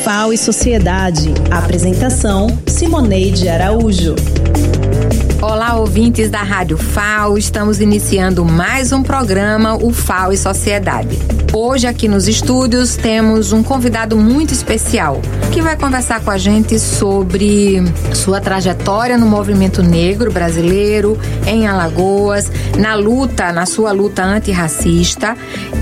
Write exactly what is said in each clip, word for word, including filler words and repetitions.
F A O e Sociedade. Apresentação: Simoneide Araújo. Olá, ouvintes da Rádio F A O, estamos iniciando mais um programa, o F A O e Sociedade. Hoje aqui nos estúdios temos um convidado muito especial, que vai conversar com a gente sobre sua trajetória no movimento negro brasileiro, em Alagoas, na luta, na sua luta antirracista,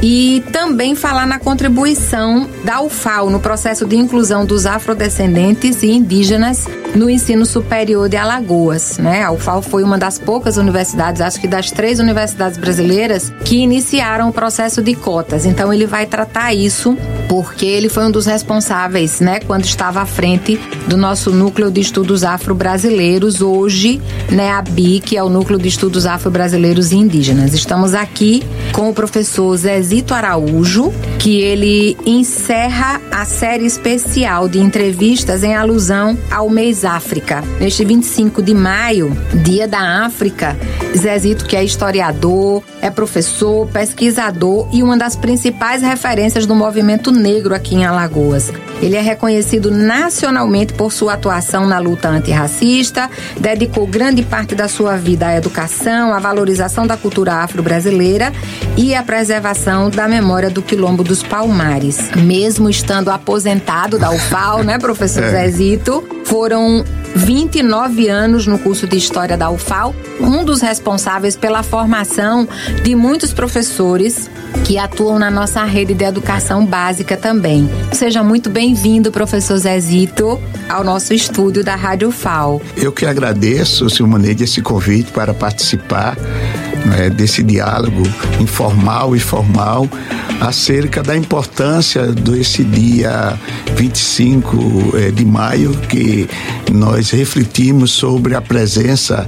e também falar na contribuição da U F A O no processo de inclusão dos afrodescendentes e indígenas no ensino superior de Alagoas, né? A U F A O foi uma das poucas universidades, acho que das três universidades brasileiras, que iniciaram o processo de cotas. Então ele vai tratar isso porque ele foi um dos responsáveis, né, quando estava à frente do nosso Núcleo de Estudos Afro-Brasileiros, hoje, né, a B I, que é o Núcleo de Estudos Afro-Brasileiros e Indígenas. Estamos aqui com o professor Zezito Araújo, que ele encerra a série especial de entrevistas em alusão ao mês África. Neste vinte e cinco de maio, Dia da África, Zezito, que é historiador, é professor, pesquisador e uma das principais referências do movimento negro aqui em Alagoas. Ele é reconhecido nacionalmente por sua atuação na luta antirracista, dedicou grande parte da sua vida à educação, à valorização da cultura afro-brasileira e à preservação da memória do Quilombo dos Palmares. Mesmo estando aposentado da U F A O, né, professor é. Zezito, foram vinte e nove anos no curso de História da U F A O, um dos responsáveis pela formação de muitos professores que atuam na nossa rede de educação básica também. Seja muito bem-vindo, professor Zezito, ao nosso estúdio da Rádio F A O. Eu que agradeço, Simoneide, esse convite para participar, né, desse diálogo informal e formal acerca da importância desse dia vinte e cinco de maio, que nós refletimos sobre a presença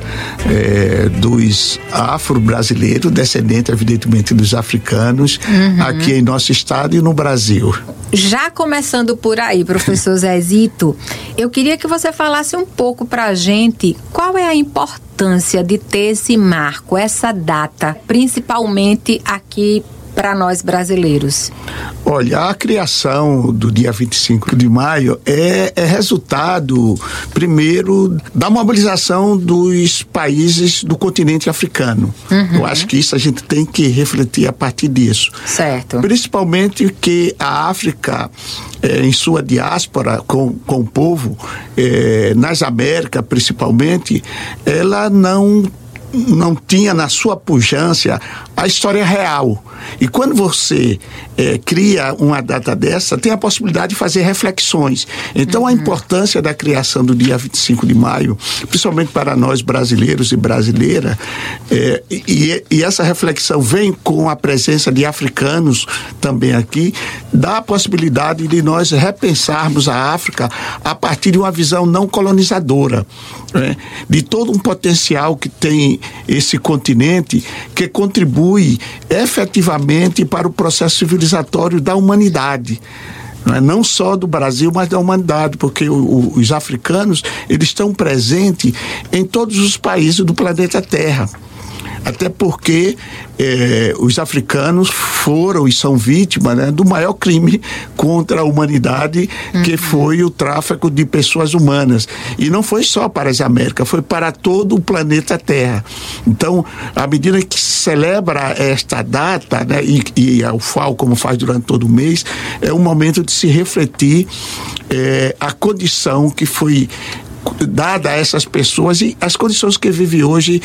eh, dos afro-brasileiros, descendentes evidentemente dos africanos, uhum. aqui em nosso estado e no Brasil. Já começando por aí, professor Zezito, eu queria que você falasse um pouco pra gente qual é a importância de ter esse marco, essa data, principalmente aqui para nós brasileiros. Olha, a criação do dia vinte e cinco de maio é, é resultado, primeiro, da mobilização dos países do continente africano. Uhum. Eu acho que isso a gente tem que refletir a partir disso. Certo. Principalmente que a África, é, em sua diáspora com, com o povo, é, nas Américas principalmente, ela não não tinha na sua pujança a história real. E quando você é, cria uma data dessa, tem a possibilidade de fazer reflexões. Então, uhum. a importância da criação do dia vinte e cinco de maio, principalmente para nós brasileiros e brasileiras, é, e, e essa reflexão vem com a presença de africanos também aqui, dá a possibilidade de nós repensarmos a África a partir de uma visão não colonizadora, né? De todo um potencial que tem esse continente, que contribui efetivamente para o processo civilizatório da humanidade. Não só do Brasil, mas da humanidade, porque o, o, os africanos, eles estão presentes em todos os países do planeta Terra. Até porque eh, os africanos foram e são vítimas, né, do maior crime contra a humanidade, uhum. que foi o tráfico de pessoas humanas. E não foi só para as Américas, foi para todo o planeta Terra. Então, à medida que se celebra esta data, né, e, e a U F A O, como faz durante todo o mês, é um momento de se refletir eh, a condição que foi dada a essas pessoas e as condições que vivem hoje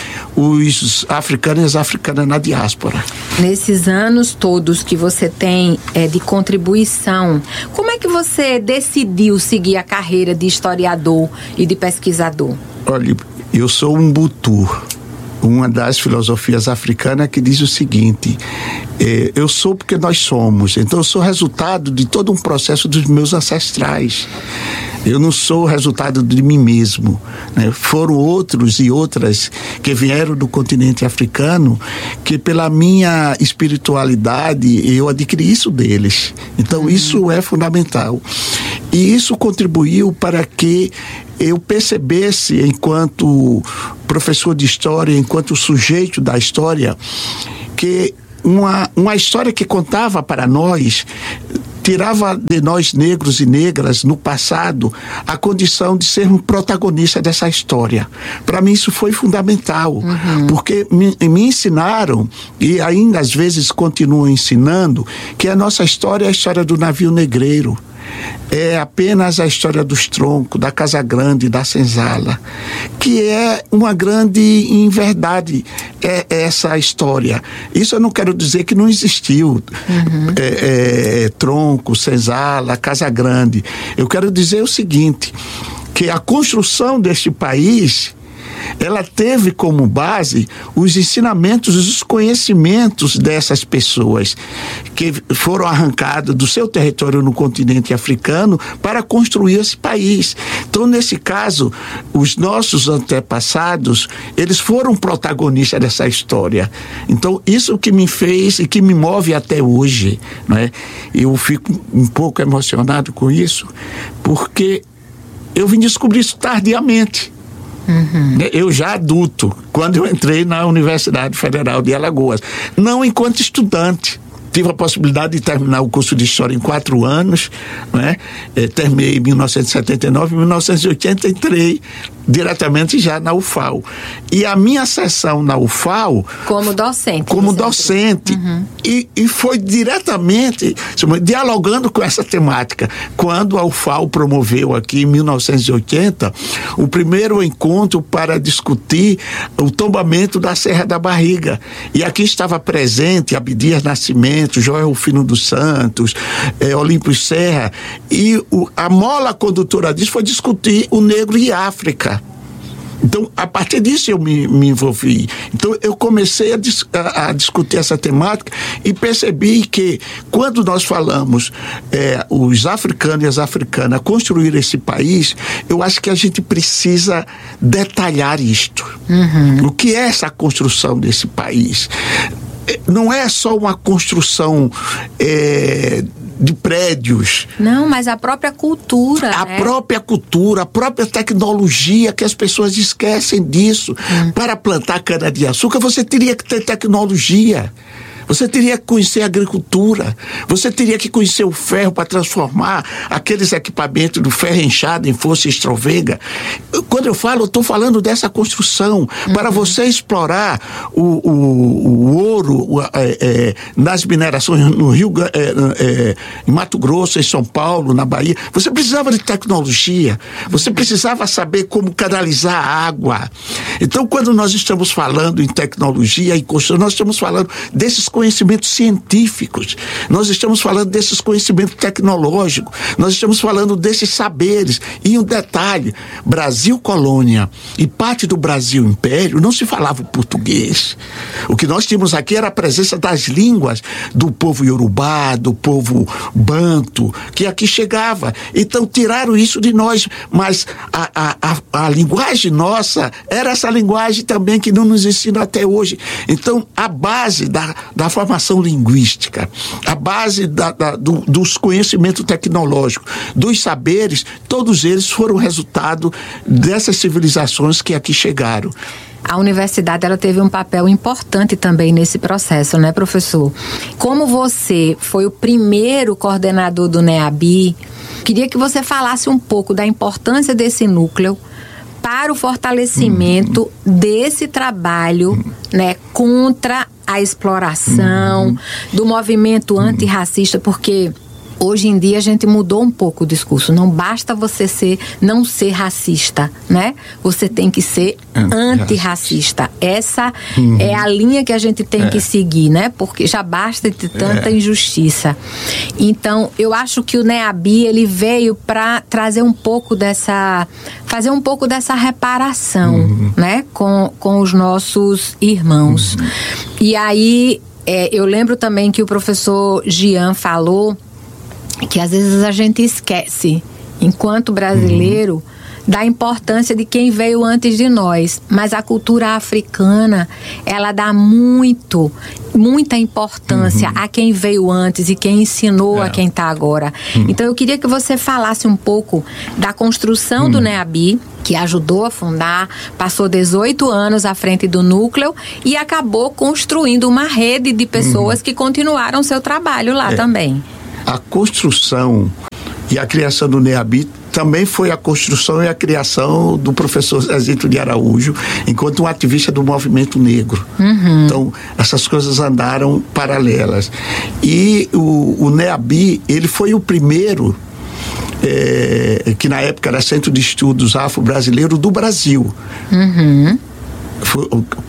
os africanos e as africanas na diáspora. Nesses anos todos que você tem é, de contribuição, como é que você decidiu seguir a carreira de historiador e de pesquisador? Olha, eu sou um Butu, uma das filosofias africanas que diz o seguinte: eh, eu sou porque nós somos, então eu sou resultado de todo um processo dos meus ancestrais. Eu não sou resultado de mim mesmo, né? Foram outros e outras que vieram do continente africano que, pela minha espiritualidade, eu adquiri isso deles. Então, uhum. isso é fundamental. E isso contribuiu para que eu percebesse, enquanto professor de história, enquanto sujeito da história, que uma, uma história que contava para nós tirava de nós negros e negras no passado a condição de sermos protagonistas dessa história. Para mim isso foi fundamental, uhum. porque me, me ensinaram, e ainda às vezes continuam ensinando, que a nossa história é a história do navio negreiro. É apenas a história dos troncos, da Casa Grande, da senzala, que é uma grande, em verdade, é essa história. Isso eu não quero dizer que não existiu, uhum. é, é, tronco, senzala, Casa Grande. Eu quero dizer o seguinte, que a construção deste país, ela teve como base os ensinamentos, os conhecimentos dessas pessoas que foram arrancados do seu território no continente africano para construir esse país. Então, nesse caso, os nossos antepassados, eles foram protagonistas dessa história. Então, isso que me fez e que me move até hoje, não é? Eu fico um pouco emocionado com isso, porque eu vim descobrir isso tardiamente. Uhum. Eu já adulto, quando eu entrei na Universidade Federal de Alagoas, não enquanto estudante. Tive a possibilidade de terminar o curso de História em quatro anos, né? É, terminei em mil novecentos e setenta e nove, em mil novecentos e oitenta entrei diretamente já na U F A O. E a minha sessão na U F A O... Como docente. Como docente. Uhum. E, e foi diretamente, dialogando com essa temática. Quando a U F A O promoveu aqui, em mil novecentos e oitenta, o primeiro encontro para discutir o tombamento da Serra da Barriga. E aqui estava presente Abdias Nascimento, Joel Rufino dos Santos, é, Olímpio Serra, e o, a mola condutora disso foi discutir o negro e África. Então, a partir disso eu me, me envolvi. Então, eu comecei a, dis, a, a discutir essa temática e percebi que, quando nós falamos é, os africanos e as africanas construir esse país, eu acho que a gente precisa detalhar isto. Uhum. O que é essa construção desse país? Não é só uma construção é, de prédios. Não, mas a própria cultura. A né? própria cultura, a própria tecnologia, que as pessoas esquecem disso. Hum. Para plantar cana-de-açúcar, você teria que ter tecnologia. Você teria que conhecer a agricultura, você teria que conhecer o ferro para transformar aqueles equipamentos do ferro inchado em força Strovega. Quando eu falo, eu estou falando dessa construção, uhum. para você explorar o, o, o ouro o, é, é, nas minerações no Rio, é, é, em Mato Grosso, em São Paulo, na Bahia. Você precisava de tecnologia, você precisava saber como canalizar a água. Então, quando nós estamos falando em tecnologia e construção, nós estamos falando desses conhecimentos científicos, nós estamos falando desses conhecimentos tecnológicos, nós estamos falando desses saberes. E um detalhe, Brasil colônia e parte do Brasil império não se falava o português. O que nós tínhamos aqui era a presença das línguas do povo iorubá, do povo banto, que aqui chegava. Então tiraram isso de nós, mas a, a, a, a linguagem nossa era essa linguagem também que não nos ensina até hoje. Então a base da, da formação linguística, a base da, da, do, dos conhecimentos tecnológicos, dos saberes, todos eles foram resultado dessas civilizações que aqui chegaram. A universidade, ela teve um papel importante também nesse processo, né, professor? Como você foi o primeiro coordenador do NEABI, queria que você falasse um pouco da importância desse núcleo para o fortalecimento uhum. desse trabalho, uhum. né, contra a exploração, uhum. do movimento antirracista, porque hoje em dia a gente mudou um pouco o discurso. Não basta você ser, não ser racista, né? Você tem que ser antirracista. Essa uhum. é a linha que a gente tem é. que seguir, né? Porque já basta de tanta é. injustiça. Então, eu acho que o NEABI, ele veio para trazer um pouco dessa, fazer um pouco dessa reparação, uhum. né? Com, com os nossos irmãos. Uhum. E aí, é, eu lembro também que o professor Gian falou que às vezes a gente esquece, enquanto brasileiro, uhum. da importância de quem veio antes de nós. Mas a cultura africana, ela dá muito, muita importância uhum. a quem veio antes e quem ensinou é. a quem está agora. Uhum. Então eu queria que você falasse um pouco da construção uhum. do NEABI, que ajudou a fundar, passou dezoito anos à frente do núcleo e acabou construindo uma rede de pessoas uhum. que continuaram seu trabalho lá é. também. a construção e a criação do NEABI também foi a construção e a criação do professor Zezito de Araújo, enquanto um ativista do movimento negro. Uhum. Então, essas coisas andaram paralelas. E o, o NEABI, ele foi o primeiro, é, que na época era Centro de Estudos Afro-Brasileiro do Brasil. Uhum. Foi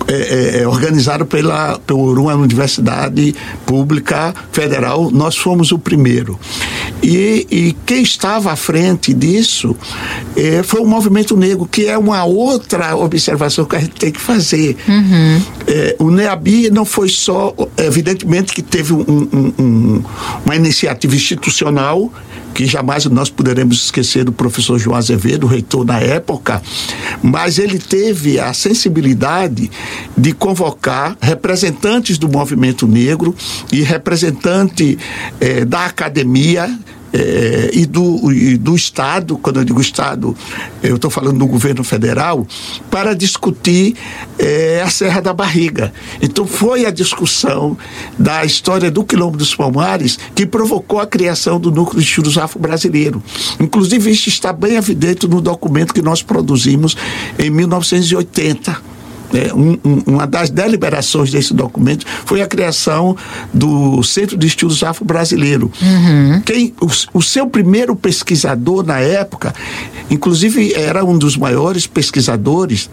é, é, organizado pela, por uma universidade pública federal. Nós fomos o primeiro. E, e quem estava à frente disso é, foi o movimento negro, que é uma outra observação que a gente tem que fazer. Uhum. É, o NEABI não foi só, evidentemente que teve um, um, um, uma iniciativa institucional, que jamais nós poderemos esquecer do professor João Azevedo, reitor na época, mas ele teve a sensibilidade de convocar representantes do movimento negro e representante eh, da academia É, e, do, e do Estado, quando eu digo Estado, eu estou falando do governo federal, para discutir é, a Serra da Barriga. Então foi a discussão da história do Quilombo dos Palmares que provocou a criação do Núcleo de Estudos Afro-Brasileiro. Inclusive isso está bem evidente no documento que nós produzimos em mil novecentos e oitenta. É, um, um, uma das deliberações desse documento foi a criação do Centro de Estudos Afro-Brasileiro. Uhum. Quem, o, o seu primeiro pesquisador na época, inclusive era um dos maiores pesquisadores,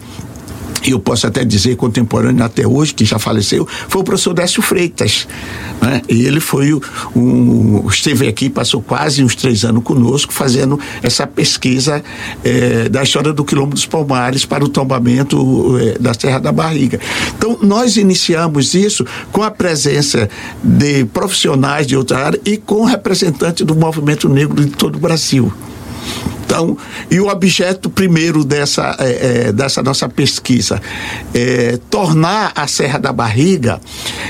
e eu posso até dizer contemporâneo até hoje, que já faleceu, foi o professor Décio Freitas, né? E ele foi o, um, esteve aqui, passou quase uns três anos conosco, fazendo essa pesquisa é, da história do Quilombo dos Palmares para o tombamento é, da Serra da Barriga. Então, nós iniciamos isso com a presença de profissionais de outra área e com representantes do movimento negro de todo o Brasil. Então, e o objeto primeiro dessa, é, é, dessa nossa pesquisa é tornar a Serra da Barriga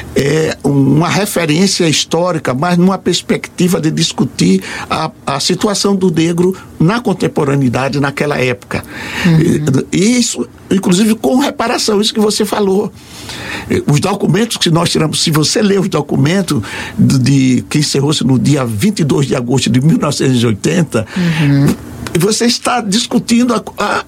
é, uma referência histórica, mas numa perspectiva de discutir a, a situação do negro na contemporaneidade naquela época. Uhum. E isso, inclusive, com reparação, isso que você falou. Os documentos que nós tiramos, se você ler os documentos de, de, que encerrou-se no dia vinte e dois de agosto de mil novecentos e oitenta, uhum. você está discutindo a, a,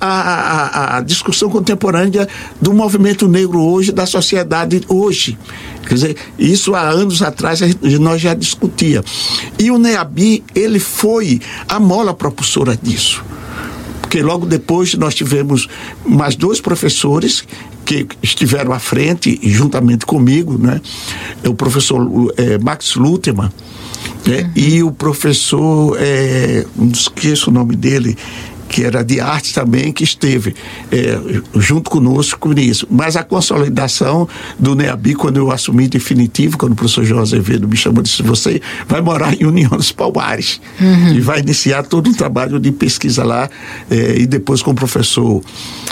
a, a discussão contemporânea do movimento negro hoje, da sociedade hoje. Quer dizer, isso há anos atrás nós já discutia. E o NEABI, ele foi a mola propulsora disso. Porque logo depois nós tivemos mais dois professores que estiveram à frente, juntamente comigo, né? O professor é, Max Lutermann, né? Uhum. E o professor, é, não esqueço o nome dele, que era de arte também, que esteve é, junto conosco nisso. Mas a consolidação do NEABI, quando eu assumi definitivo, quando o professor João Azevedo me chamou e disse: você vai morar em União dos Palmares, uhum. e vai iniciar todo um trabalho de pesquisa lá, é, e depois com o professor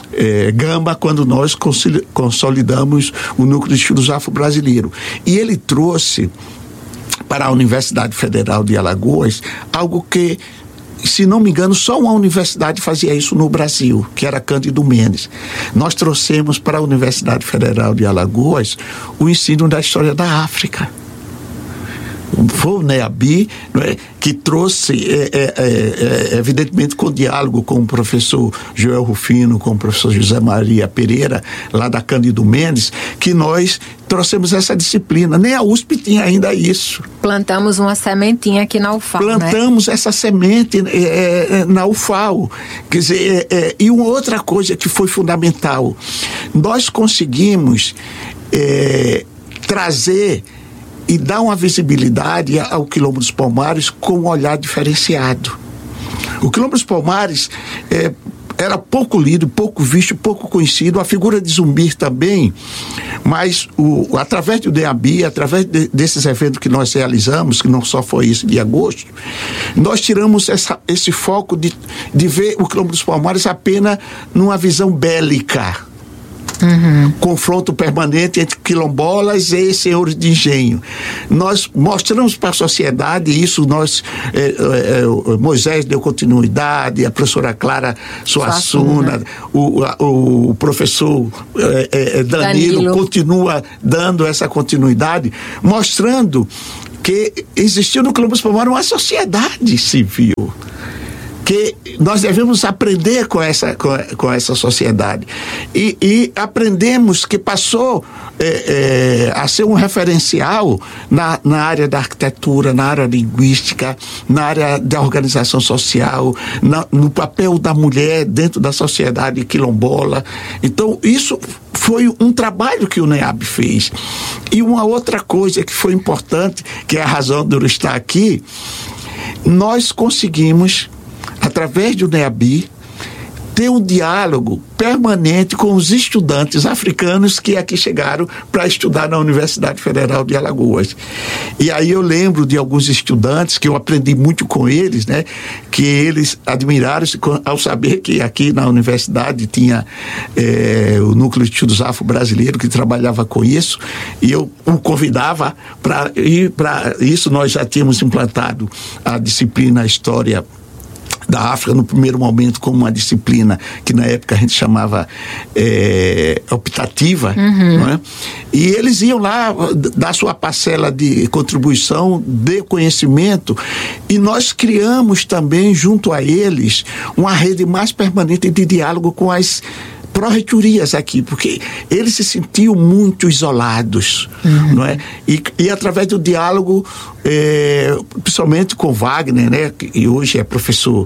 é, Gamba, quando nós consolidamos o Núcleo de Estudos Afro-Brasileiro. E ele trouxe para a Universidade Federal de Alagoas algo que, se não me engano, só uma universidade fazia isso no Brasil, que era Cândido Mendes. Nós trouxemos para a Universidade Federal de Alagoas o ensino da história da África. Foi o NEABI, não é, que trouxe, é, é, é, evidentemente com diálogo com o professor Joel Rufino, com o professor José Maria Pereira, lá da Cândido Mendes, que nós trouxemos essa disciplina. Nem a U S P tinha ainda isso. Plantamos uma sementinha aqui na U F A O, Plantamos né? essa semente é, é, na U F A O. Quer dizer, é, é, e uma outra coisa que foi fundamental, nós conseguimos é, trazer e dar uma visibilidade ao Quilombo dos Palmares com um olhar diferenciado. O Quilombo dos Palmares é, era pouco lido, pouco visto, pouco conhecido, a figura de Zumbi também, mas o, através do NEABI, através de, desses eventos que nós realizamos, que não só foi isso de agosto, nós tiramos essa, esse foco de, de ver o Quilombo dos Palmares apenas numa visão bélica. Uhum. Confronto permanente entre quilombolas e senhores de engenho. Nós mostramos para a sociedade isso, nós, é, é, Moisés deu continuidade, a professora Clara Suassuna, o, a, o professor é, é, Danilo, Danilo continua dando essa continuidade, mostrando que existiu no Quilombo dos Palmares uma sociedade civil, que nós devemos aprender com essa, com, com essa sociedade. E, e aprendemos que passou é, é, a ser um referencial na, na área da arquitetura, na área linguística, na área da organização social, na, no papel da mulher dentro da sociedade quilombola. Então, isso foi um trabalho que o NEAB fez. E uma outra coisa que foi importante, que é a razão de eu estar aqui, nós conseguimos, através do NEAB, ter um diálogo permanente com os estudantes africanos que aqui chegaram para estudar na Universidade Federal de Alagoas. E aí eu lembro de alguns estudantes que eu aprendi muito com eles, né, que eles admiraram-se ao saber que aqui na universidade tinha é, o Núcleo de Estudos Afro-Brasileiro que trabalhava com isso, e eu o convidava para ir para isso. Nós já tínhamos implantado a disciplina História da África no primeiro momento como uma disciplina que na época a gente chamava é, optativa, uhum. não é? E eles iam lá dar sua parcela de contribuição, de conhecimento, e nós criamos também junto a eles uma rede mais permanente de diálogo com as pró-reitorias aqui, porque eles se sentiam muito isolados, uhum. não é? E, e através do diálogo, é, principalmente com Wagner, né? E hoje é professor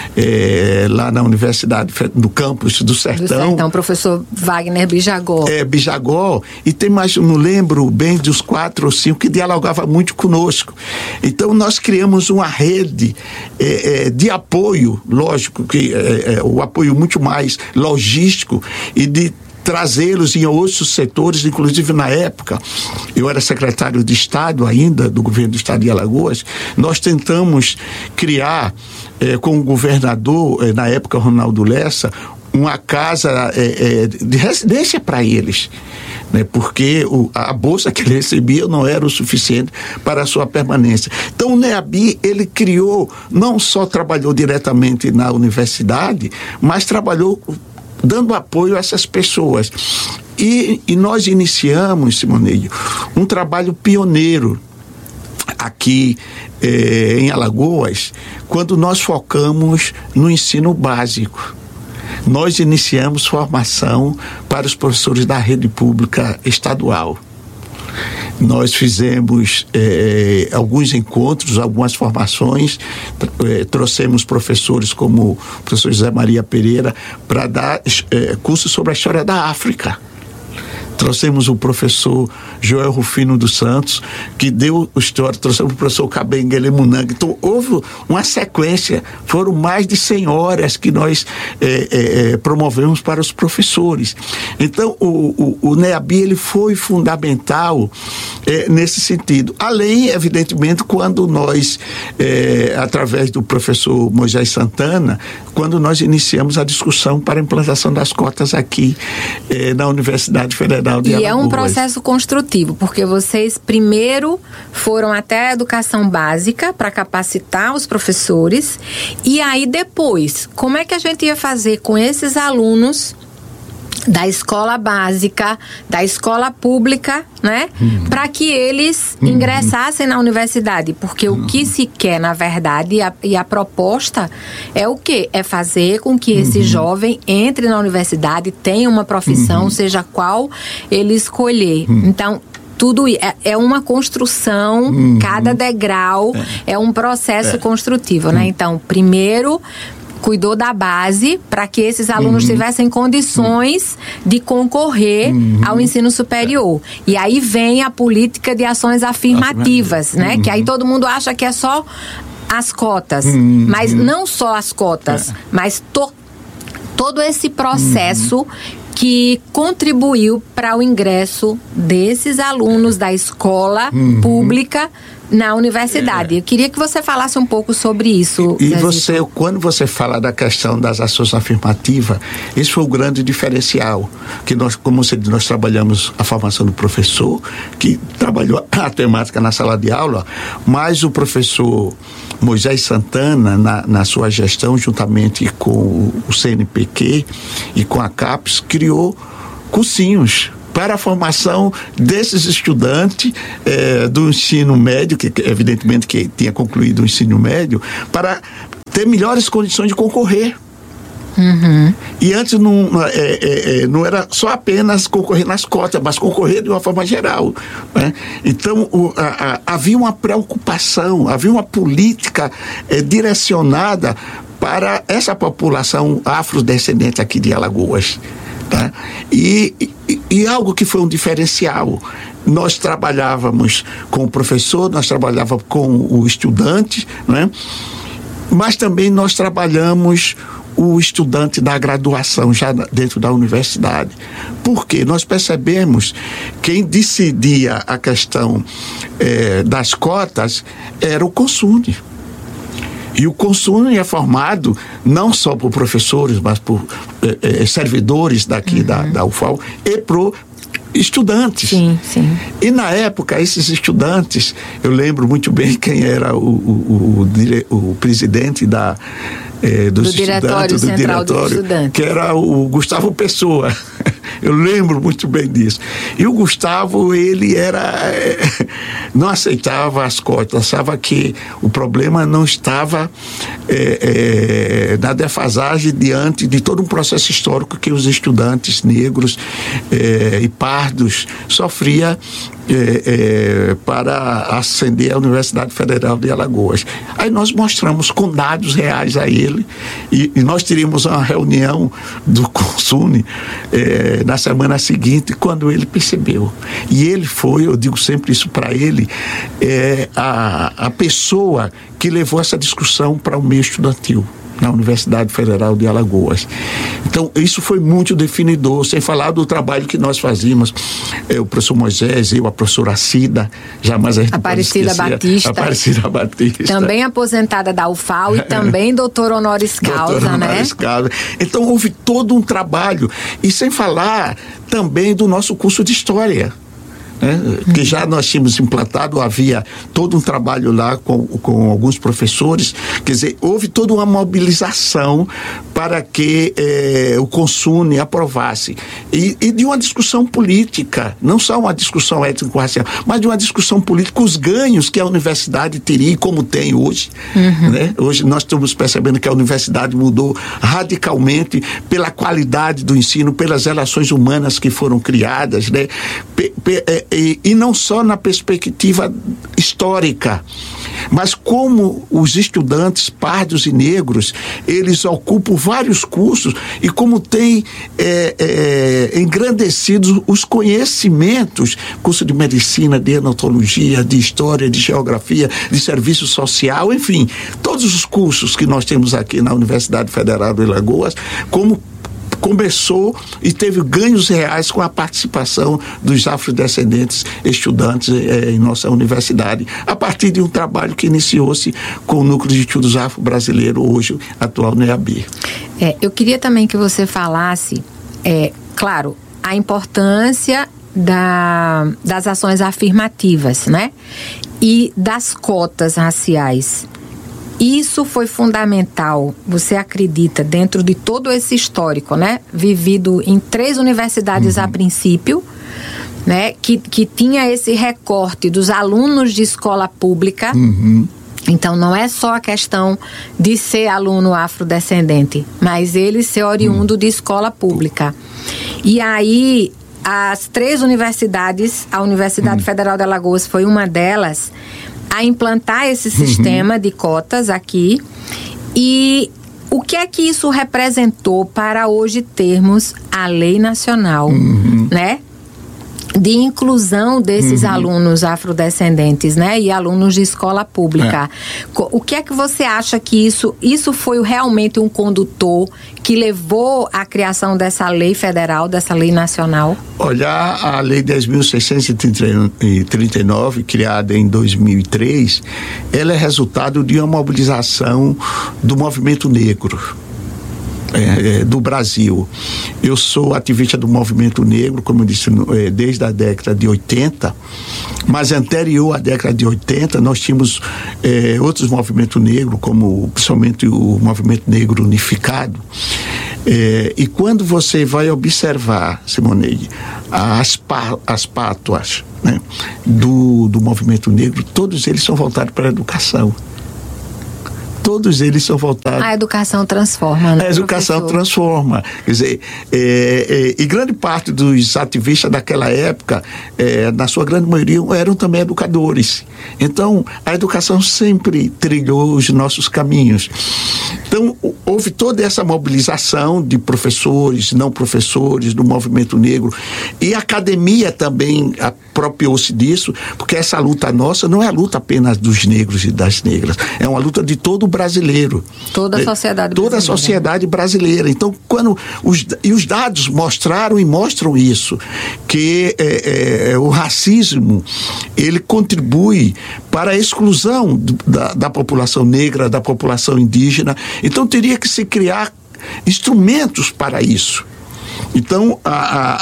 é, lá na Universidade, no campus do Sertão. Do Sertão, professor Wagner Bijagó. É, Bijagó, e tem mais, não lembro bem, dos quatro ou cinco que dialogava muito conosco. Então nós criamos uma rede é, é, de apoio, lógico que é, é, o apoio muito mais logístico, e de trazê-los em outros setores. Inclusive na época eu era secretário de Estado ainda do governo do Estado de Alagoas. Nós tentamos criar eh, com o governador eh, na época, Ronaldo Lessa, uma casa é, é, de residência para eles, né? Porque o, a bolsa que ele recebia não era o suficiente para a sua permanência. Então o NEAB, ele criou, não só trabalhou diretamente na universidade, mas trabalhou dando apoio a essas pessoas. E, e nós iniciamos, Simoneide, um trabalho pioneiro aqui eh, em Alagoas, quando nós focamos no ensino básico. Nós iniciamos formação para os professores da rede pública estadual. Nós fizemos eh, alguns encontros, algumas formações, eh, trouxemos professores como o professor José Maria Pereira para dar eh, cursos sobre a história da África. Trouxemos o professor Joel Rufino dos Santos, que deu história, trouxemos o professor Kabengele Munang. Então, houve uma sequência, foram mais de cem horas que nós é, é, promovemos para os professores. Então, o, o, o NEAB, ele foi fundamental é, nesse sentido. Além, evidentemente, quando nós, é, através do professor Moisés Santana, quando nós iniciamos a discussão para a implantação das cotas aqui é, na Universidade Federal. E é um processo construtivo, porque vocês primeiro foram até a educação básica para capacitar os professores, e aí depois, como é que a gente ia fazer com esses alunos da escola básica, da escola pública, né? Uhum. Para que eles uhum. ingressassem na universidade. Porque uhum. o que se quer, na verdade, e a, e a proposta é o quê? É fazer com que esse uhum. jovem entre na universidade, tenha uma profissão, uhum. seja qual ele escolher. Uhum. Então, tudo é, é uma construção, uhum. cada degrau é, é um processo é. construtivo, uhum. né? Então, primeiro cuidou da base para que esses alunos uhum. tivessem condições uhum. de concorrer uhum. ao ensino superior. E aí vem a política de ações afirmativas, né? Uhum. Que aí todo mundo acha que é só as cotas. Uhum. Mas não só as cotas, é. mas to, todo esse processo uhum. que contribuiu para o ingresso desses alunos da escola uhum. pública na universidade. É. Eu queria que você falasse um pouco sobre isso. E, e você, quando você fala da questão das ações afirmativas, esse foi o grande diferencial, que nós, como você disse, nós trabalhamos a formação do professor, que trabalhou a temática na sala de aula, mas o professor Moisés Santana, na, na sua gestão, juntamente com o C N P Q e com a CAPES, criou cursinhos para a formação desses estudantes eh, do ensino médio, que evidentemente que tinha concluído o ensino médio, para ter melhores condições de concorrer. Uhum. E antes não, é, é, não era só apenas concorrer nas cotas, mas concorrer de uma forma geral, né? Então o, a, a, havia uma preocupação, havia uma política é, direcionada para essa população afrodescendente aqui de Alagoas. Tá? E, e, e algo que foi um diferencial, nós trabalhávamos com o professor, nós trabalhávamos com o estudante, né? Mas também nós trabalhamos o estudante da graduação já dentro da universidade. Porque nós percebemos que quem decidia a questão eh, das cotas era o CONSUNE. E o CONSUNE é formado não só por professores, mas por eh, eh, servidores daqui uhum. da, da U F A O e por estudantes. Sim, sim. E na época, esses estudantes, eu lembro muito bem quem era o, o, o, o, o presidente da, eh, dos do Diretório do Central diretório, dos Estudantes, que era o Gustavo Pessoa. Eu lembro muito bem disso. E o Gustavo, ele era não aceitava as cotas, achava que o problema não estava é, é, na defasagem diante de todo um processo histórico que os estudantes negros é, e pardos sofriam é, é, para ascender à Universidade Federal de Alagoas. Aí nós mostramos com dados reais a ele, e, e nós teríamos uma reunião do CONSUNE é, na semana seguinte, quando ele percebeu. E ele foi, eu digo sempre isso para ele, é, a, a pessoa que levou essa discussão para o meio estudantil na Universidade Federal de Alagoas. Então, isso foi muito definidor, sem falar do trabalho que nós fazíamos, é, o professor Moisés, eu, a professora Cida, jamais a gente Aparecida Batista. Aparecida Batista. Também aposentada da U F A O e também doutor honoris causa, doutor né? Honoris causa. Então, houve todo um trabalho, e sem falar também do nosso curso de História. Né? Uhum. Que já nós tínhamos implantado, havia todo um trabalho lá com, com alguns professores, quer dizer, houve toda uma mobilização para que eh, o CONSUNE aprovasse, e, e de uma discussão política, não só uma discussão étnico-racial, mas de uma discussão política, os ganhos que a universidade teria, como tem hoje. Uhum. Né? Hoje nós estamos percebendo que a universidade mudou radicalmente pela qualidade do ensino, pelas relações humanas que foram criadas, né? P- p- é, E, e não só na perspectiva histórica, mas como os estudantes pardos e negros, eles ocupam vários cursos e como têm é, é, engrandecido os conhecimentos, curso de medicina, de entomologia, de história, de geografia, de serviço social, enfim, todos os cursos que nós temos aqui na Universidade Federal de Alagoas, como começou e teve ganhos reais com a participação dos afrodescendentes estudantes eh, em nossa universidade, a partir de um trabalho que iniciou-se com o Núcleo de Estudos Afro-Brasileiro, hoje atual no E A B. É, eu queria também que você falasse, é, claro, a importância da, das ações afirmativas, né? E das cotas raciais. Isso foi fundamental, você acredita, dentro de todo esse histórico, né? Vivido em três universidades uhum. a princípio, né? Que, que tinha esse recorte dos alunos de escola pública. Uhum. Então, não é só a questão de ser aluno afrodescendente, mas ele ser oriundo uhum. de escola pública. E aí, as três universidades, a Universidade uhum. Federal de Alagoas foi uma delas, a implantar esse sistema uhum. de cotas aqui. E o que é que isso representou para hoje termos a lei nacional, uhum. né? de inclusão desses uhum. alunos afrodescendentes, né? E alunos de escola pública. É. O que é que você acha que isso, isso foi realmente um condutor que levou à criação dessa lei federal, dessa lei nacional? Olha, a lei dez mil seiscentos e trinta e nove, criada em dois mil e três, ela é resultado de uma mobilização do movimento negro. É, é, do Brasil. Eu sou ativista do movimento negro, como eu disse, é, desde a década de oitenta, mas anterior à década de oitenta nós tínhamos é, outros movimentos negros, como principalmente o movimento negro unificado. É, e quando você vai observar, Simoneide, as, pá, as pátuas, né, do, do movimento negro, todos eles são voltados para a educação. Todos eles são voltados... A educação transforma, né, A educação professor? transforma. Quer dizer, é, é, e grande parte dos ativistas daquela época, é, na sua grande maioria, eram também educadores. Então, a educação sempre trilhou os nossos caminhos. Então, houve toda essa mobilização de professores, não professores, do movimento negro. E a academia também apropriou-se disso, porque essa luta nossa não é a luta apenas dos negros e das negras. É uma luta de todo o brasileiro. Toda a sociedade Toda brasileira. a sociedade brasileira. Então, quando os, e os dados mostraram e mostram isso, que é, é, o racismo, ele contribui para a exclusão do, da, da população negra, da população indígena. Então, teria que se criar instrumentos para isso. Então, a,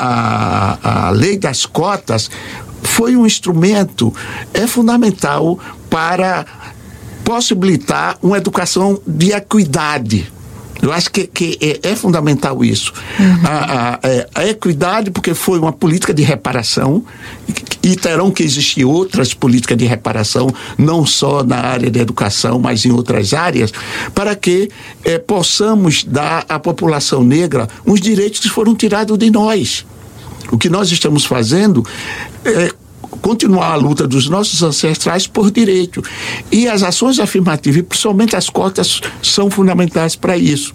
a, a, a lei das cotas foi um instrumento é fundamental para possibilitar uma educação de equidade. Eu acho que, que é, é fundamental isso. Uhum. A, a, a equidade, porque foi uma política de reparação, e, e terão que existir outras políticas de reparação, não só na área da educação, mas em outras áreas, para que é, possamos dar à população negra os direitos que foram tirados de nós. O que nós estamos fazendo é continuar a luta dos nossos ancestrais por direito. E as ações afirmativas, e principalmente as cotas, são fundamentais para isso.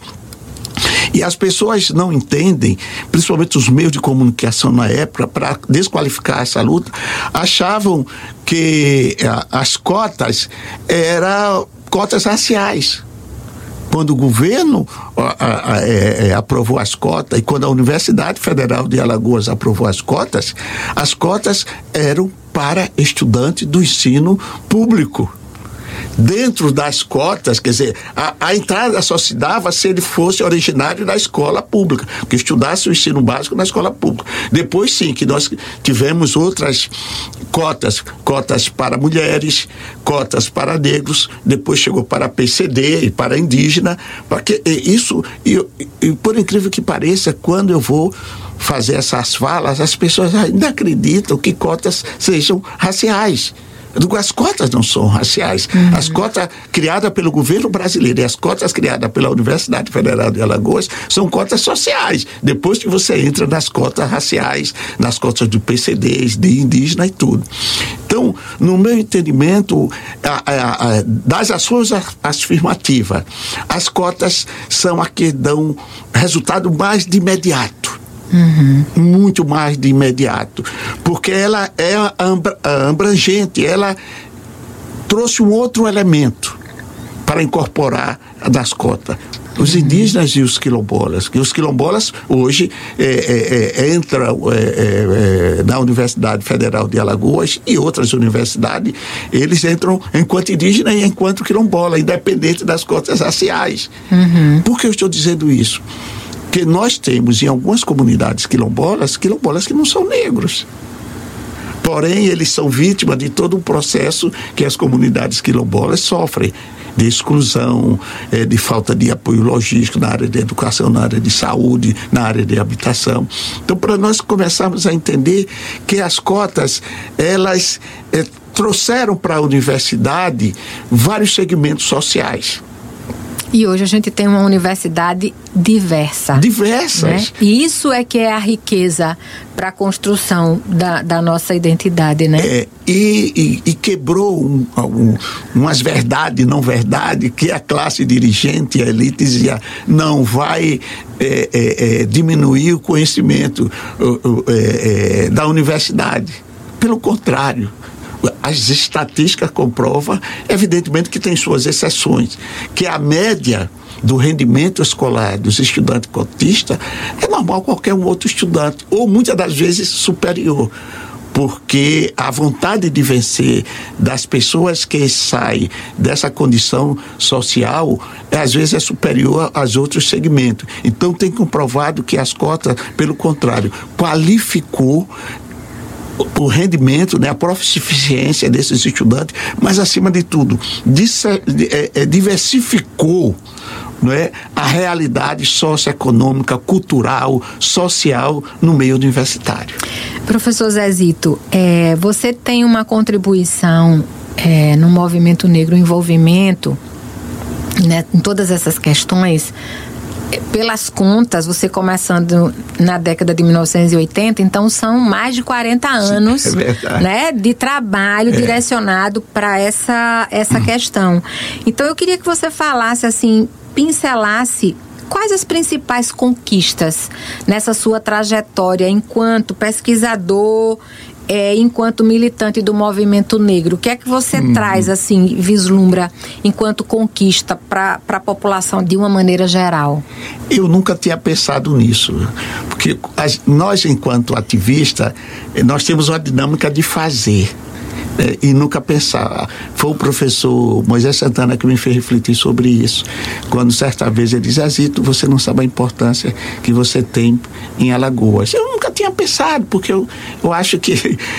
E as pessoas não entendem, principalmente os meios de comunicação na época, para desqualificar essa luta, achavam que a, as cotas eram cotas raciais. Quando o governo a, a, a, é, aprovou as cotas, e quando a Universidade Federal de Alagoas aprovou as cotas, as cotas eram para estudantes do ensino público. Dentro das cotas, quer dizer, a, a entrada só se dava se ele fosse originário da escola pública, que estudasse o ensino básico na escola pública. Depois, sim, que nós tivemos outras cotas, cotas para mulheres, cotas para negros, depois chegou para P C D e para indígena, porque isso, e, e por incrível que pareça, quando eu vou fazer essas falas, as pessoas ainda acreditam que cotas sejam raciais. As cotas não são raciais. Uhum. As cotas criadas pelo governo brasileiro e as cotas criadas pela Universidade Federal de Alagoas são cotas sociais. Depois que você entra nas cotas raciais, nas cotas do P C Ds, de indígena e tudo. Então, no meu entendimento, a, a, a, das ações afirmativas, as cotas são as que dão resultado mais de imediato. Uhum. Muito mais de imediato, porque ela é abrangente, ela trouxe um outro elemento para incorporar das cotas. Os indígenas e os quilombolas, que os quilombolas hoje é, é, é, entram é, é, na Universidade Federal de Alagoas e outras universidades, eles entram enquanto indígena e enquanto quilombola, independente das cotas raciais. Uhum. Por que eu estou dizendo isso? Porque nós temos em algumas comunidades quilombolas, quilombolas que não são negros. Porém, eles são vítimas de todo um processo que as comunidades quilombolas sofrem, de exclusão, é, de falta de apoio logístico na área de educação, na área de saúde, na área de habitação. Então, para nós começarmos a entender que as cotas, elas é, trouxeram para a universidade vários segmentos sociais. E hoje a gente tem uma universidade diversa. Diversas. Né? E isso é que é a riqueza para a construção da, da nossa identidade, né? É, e, e, e quebrou um, um, umas verdades, não verdade, que a classe dirigente, a elite dizia, não vai é, é, é, diminuir o conhecimento é, é, da universidade. Pelo contrário, as estatísticas comprovam, evidentemente que tem suas exceções, que a média do rendimento escolar dos estudantes cotistas é normal qualquer um outro estudante, ou muitas das vezes superior, porque a vontade de vencer das pessoas que saem dessa condição social, às vezes é superior aos outros segmentos. Então tem comprovado que as cotas, pelo contrário, qualificou o rendimento, né, a proficiência desses estudantes, mas acima de tudo, diversificou, não é, a realidade socioeconômica, cultural, social no meio universitário. Professor Zezito, é, você tem uma contribuição é, no movimento negro, envolvimento, né, em todas essas questões. Pelas contas, você começando na década de mil novecentos e oitenta, então são mais de quarenta anos, sim, é né, de trabalho é. direcionado para essa, essa hum. questão. Então eu queria que você falasse assim, pincelasse quais as principais conquistas nessa sua trajetória enquanto pesquisador, É, enquanto militante do movimento negro. O que é que você hum. traz, assim, vislumbra enquanto conquista para a população de uma maneira geral? Eu nunca tinha pensado nisso, porque as, nós, enquanto ativistas, nós temos uma dinâmica de fazer. É, e nunca pensar. Foi o professor Moisés Santana que me fez refletir sobre isso, quando certa vez ele diz, Zezito, você não sabe a importância que você tem em Alagoas. Eu nunca tinha pensado, porque eu, eu acho que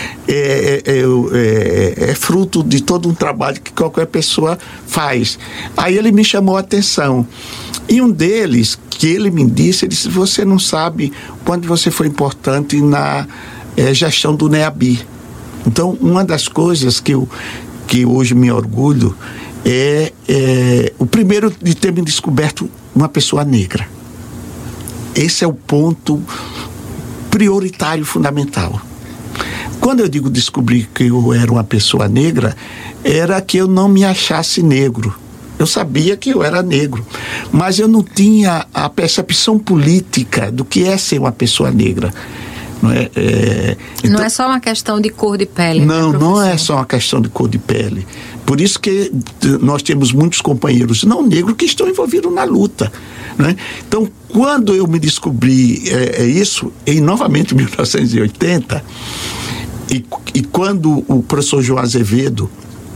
é, é, é, é fruto de todo um trabalho que qualquer pessoa faz. Aí ele me chamou a atenção, e um deles, que ele me disse, ele disse, você não sabe quando você foi importante na é, gestão do NEABI. Então, uma das coisas que eu, que hoje me orgulho é, é o primeiro de ter me descoberto uma pessoa negra. Esse é o ponto prioritário, fundamental. Quando eu digo descobrir que eu era uma pessoa negra, era que eu não me achasse negro. Eu sabia que eu era negro, mas eu não tinha a percepção política do que é ser uma pessoa negra. Não é, é, então, não é só uma questão de cor de pele. Não, né, não é só uma questão de cor de pele. Por isso que nós temos muitos companheiros não negros que estão envolvidos na luta. Né? Então, quando eu me descobri é, é isso, em novamente mil novecentos e oitenta, e, e quando o professor João Azevedo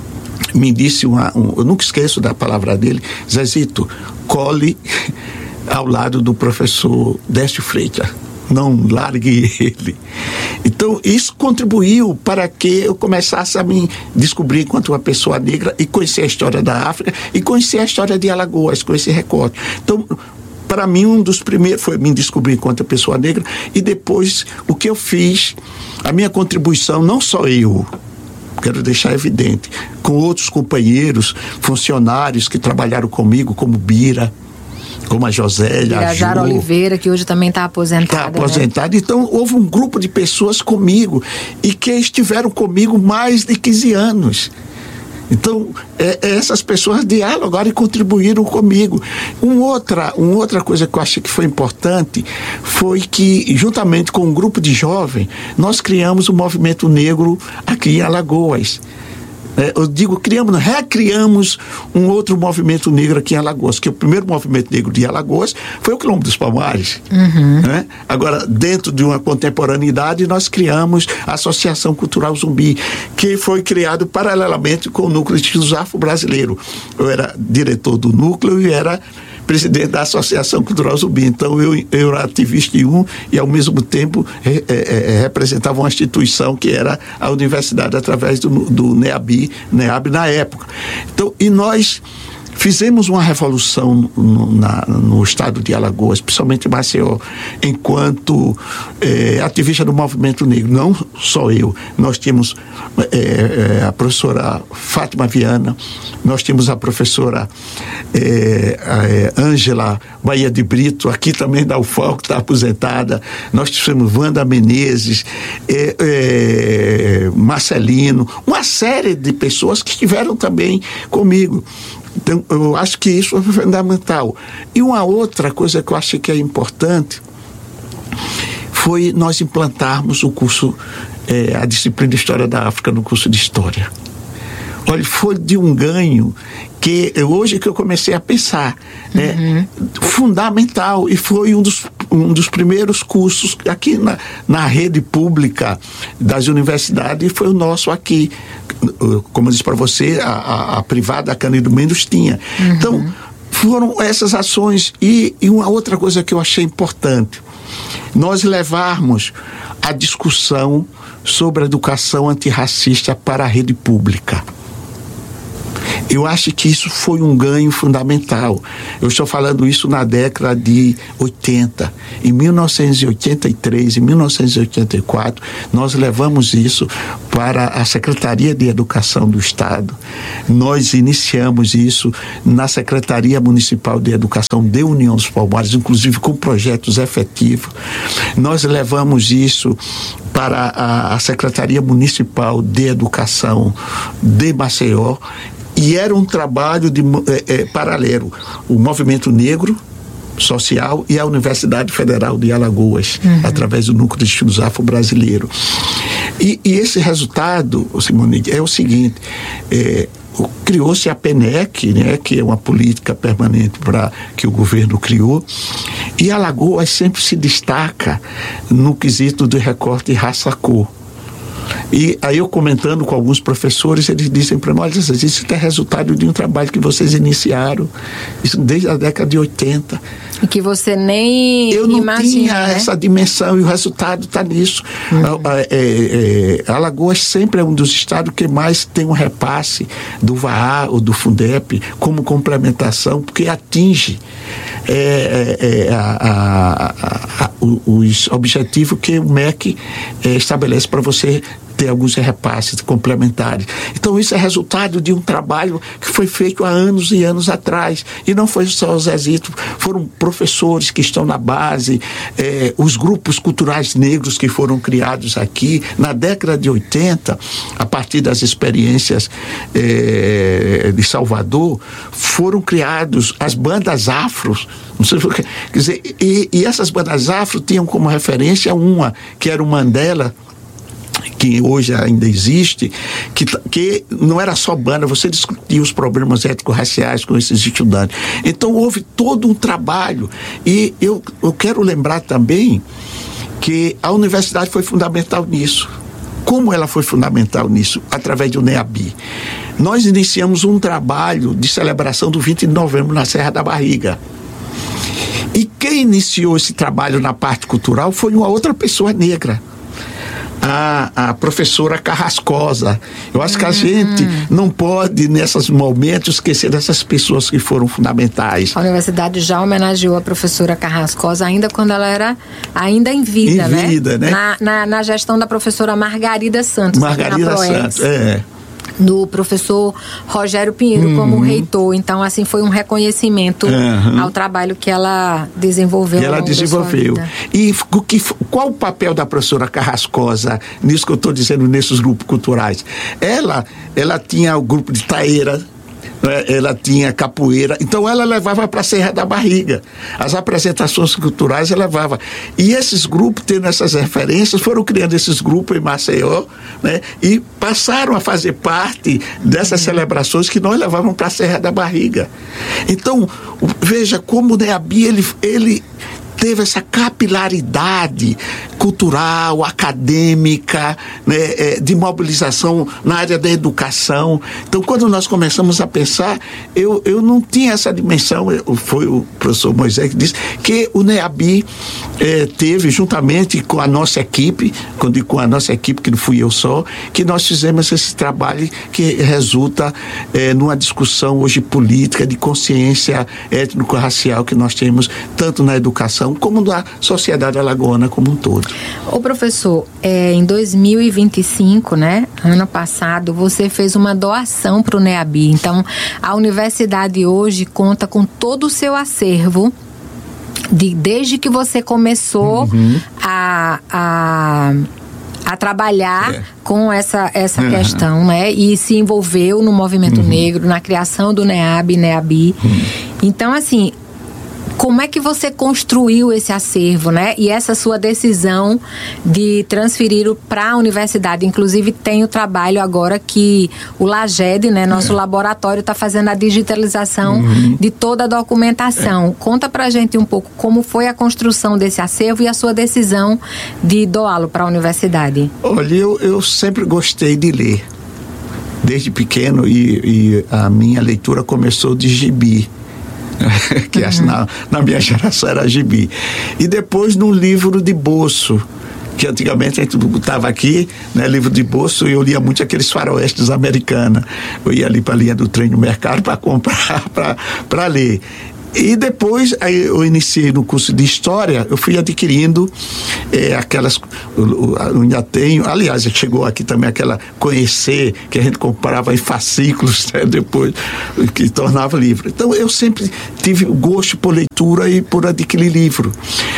me disse, uma, um, eu nunca esqueço da palavra dele, Zezito, cole ao lado do professor Décio Freitas. Não largue ele. Então, isso contribuiu para que eu começasse a me descobrir enquanto uma pessoa negra e conhecer a história da África e conhecer a história de Alagoas, com esse recorte. Então, para mim, um dos primeiros foi me descobrir enquanto pessoa negra, e depois o que eu fiz, a minha contribuição, não só eu, quero deixar evidente, com outros companheiros, funcionários que trabalharam comigo, como Bira, como a Josélia, a Jara Oliveira, que hoje também está aposentada. Está aposentada. Né? Então, houve um grupo de pessoas comigo e que estiveram comigo mais de quinze anos. Então, é, é essas pessoas dialogaram e contribuíram comigo. Um outra, uma outra coisa que eu acho que foi importante foi que, juntamente com um grupo de jovens, nós criamos o movimento negro aqui em Alagoas. É, eu digo, criamos, recriamos um outro movimento negro aqui em Alagoas, que o primeiro movimento negro de Alagoas foi o Quilombo dos Palmares. Uhum. Né? Agora, dentro de uma contemporaneidade, nós criamos a Associação Cultural Zumbi, que foi criado paralelamente com o Núcleo de Afro-Brasileiro. Eu era diretor do núcleo e era presidente da Associação Cultural Zumbi. Então, eu, eu era ativista em um e, ao mesmo tempo, é, é, representava uma instituição que era a universidade, através do, do NEABI, NEAB na época. Então, e nós fizemos uma revolução no, na, no estado de Alagoas, principalmente em Maceió, enquanto é, ativista do movimento negro. Não só eu, nós tínhamos é, é, a professora Fátima Viana, nós tínhamos a professora Ângela é, Bahia de Brito, aqui também da U F A L, que está aposentada, nós tivemos Wanda Menezes, é, é, Marcelino, uma série de pessoas que estiveram também comigo. Então, eu acho que isso é fundamental. E uma outra coisa que eu achei que é importante foi nós implantarmos o curso, é, a disciplina de História da África no curso de História. Olha, foi de um ganho que hoje que eu comecei a pensar, né, uhum. fundamental, e foi um dos, um dos primeiros cursos aqui na, na rede pública das universidades, e foi o nosso aqui. Como eu disse para você, a, a, a privada, a Cândido Mendes tinha. Uhum. Então, foram essas ações. E, e uma outra coisa que eu achei importante, nós levarmos a discussão sobre a educação antirracista para a rede pública. Eu acho que isso foi um ganho fundamental. Eu estou falando isso na década de oitenta. Em mil novecentos e oitenta e três, em mil novecentos e oitenta e quatro, nós levamos isso para a Secretaria de Educação do Estado. Nós iniciamos isso na Secretaria Municipal de Educação de União dos Palmares, inclusive com projetos efetivos. Nós levamos isso para a, a Secretaria Municipal de Educação de Maceió. E era um trabalho de, é, é, paralelo, o movimento negro social e a Universidade Federal de Alagoas, uhum. através do Núcleo de Estudos Afro-Brasileiro. E, e esse resultado, Simone, é o seguinte, é, criou-se a PENEC, né, que é uma política permanente pra, que o governo criou, e Alagoas sempre se destaca no quesito do recorte raça-cor. E aí eu comentando com alguns professores, eles dizem para mim, olha, isso é resultado de um trabalho que vocês iniciaram, isso desde a década de oitenta. E que você nem eu não imagina, tinha né? essa dimensão, e o resultado está nisso. Uhum. É, é, é, Alagoas sempre é um dos estados que mais tem um repasse do V A A ou do Fundep como complementação, porque atinge é, é, a, a, a, a, os objetivos que o M E C é, estabelece para você ter alguns repasses complementares. Então isso é resultado de um trabalho que foi feito há anos e anos atrás, e não foi só o Zezito, foram professores que estão na base, eh, os grupos culturais negros que foram criados aqui na década de oitenta, a partir das experiências eh, de Salvador, foram criados as bandas afros, não sei o que, quer dizer, e, e essas bandas afro tinham como referência uma, que era o Mandela, que hoje ainda existe, que, que não era só banda, você discutia os problemas étnico-raciais com esses estudantes. Então houve todo um trabalho, e eu, eu quero lembrar também que a universidade foi fundamental nisso. Como ela foi fundamental nisso? Através do NEABI. Nós iniciamos um trabalho de celebração do vinte de novembro na Serra da Barriga. E quem iniciou esse trabalho na parte cultural foi uma outra pessoa negra. A, a professora Carrascosa. Eu acho que a gente não pode, nesses momentos, esquecer dessas pessoas que foram fundamentais. A universidade já homenageou a professora Carrascosa ainda quando ela era ainda em vida, em né? vida, né? Na, na, na gestão da professora Margarida Santos. Margarida Santos, é. Do professor Rogério Pinheiro uhum. como reitor. Então, assim, foi um reconhecimento uhum. ao trabalho que ela desenvolveu. E ela desenvolveu. E o que, qual o papel da professora Carrascosa nisso que eu estou dizendo, nesses grupos culturais? Ela, ela tinha o grupo de taeira, ela tinha capoeira, então ela levava para a Serra da Barriga as apresentações culturais, ela levava, e esses grupos, tendo essas referências, foram criando esses grupos em Maceió, né, e passaram a fazer parte dessas celebrações que nós levávamos para a Serra da Barriga. Então veja como o NEABI, ele, ele teve essa capilaridade cultural, acadêmica, né, de mobilização na área da educação. Então, quando nós começamos a pensar, eu, eu não tinha essa dimensão. Eu, foi o professor Moisés que disse que o NEABI eh, teve, juntamente com a nossa equipe, quando digo com a nossa equipe, que não fui eu só, que nós fizemos esse trabalho que resulta eh, numa discussão hoje política de consciência étnico-racial que nós temos tanto na educação como na sociedade alagoana como um todo. Ô professor, é, em dois mil e vinte e cinco, né, ano passado, você fez uma doação para o NEABI. Então, a universidade hoje conta com todo o seu acervo de, desde que você começou uhum. a, a, a trabalhar é. com essa, essa uhum. questão, né, e se envolveu no movimento uhum. negro, na criação do NEAB, NEABI. Uhum. Então, assim, como é que você construiu esse acervo, né? E essa sua decisão de transferir para a universidade. Inclusive, tem o trabalho agora que o LAGED, né? Nosso é. laboratório está fazendo a digitalização uhum. de toda a documentação. É. Conta pra gente um pouco como foi a construção desse acervo e a sua decisão de doá-lo para a universidade. Olha, eu, eu sempre gostei de ler. Desde pequeno, e, e a minha leitura começou de gibi. que uhum. na, na minha geração era gibi. E depois num livro de bolso, que antigamente a gente botava aqui, né, livro de bolso, e eu lia muito aqueles faroestes americanos. Eu ia ali para a linha do trem no mercado para comprar, para ler. E depois aí eu iniciei no curso de História, eu fui adquirindo é, aquelas, eu, eu ainda tenho, aliás, chegou aqui também aquela Conhecer, que a gente comprava em fascículos, né, depois, que tornava livro. Então eu sempre tive gosto por leitura e por adquirir livro.